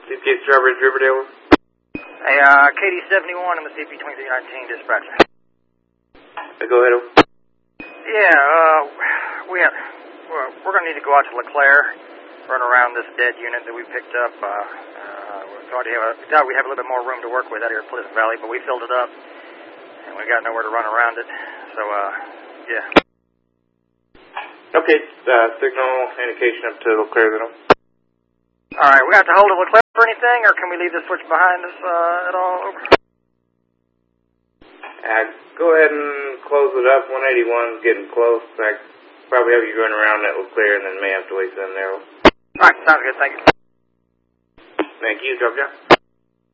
CPA Strawbridge, Riverdale. Hey, KD-71, I'm the CP-2319 dispatcher. Go ahead. Yeah, we're going to need to go out to LeClaire, run around this dead unit that we picked up. We thought we have a little bit more room to work with out here at Pleasant Valley, but we filled it up, and we got nowhere to run around it. So, yeah. Okay, signal indication up to LeClaire then. All right, we got to hold of LeClaire for anything, or can we leave this switch behind us at all? Over. Go ahead and close it up. 181's getting close. I probably have you run around that LeClaire and then may have to wait them there. All right, sounds good. Thank you. Thank you, Drop Down.